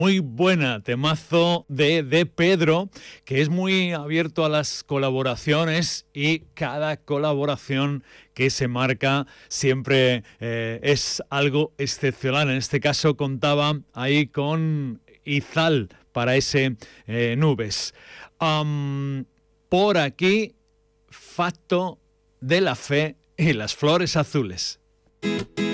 Muy buena, temazo de Pedro, que es muy abierto a las colaboraciones y cada colaboración que se marca siempre es algo excepcional. En este caso contaba ahí con Izal para ese Nubes. Por aquí, Facto de la Fe y las Flores Azules.